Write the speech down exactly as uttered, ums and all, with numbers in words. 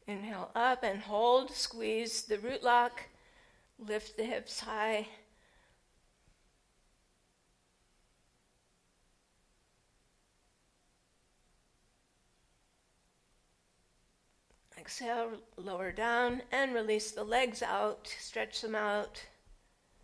Inhale up and hold, squeeze the root lock, lift the hips high. Exhale, lower down and release the legs out, stretch them out.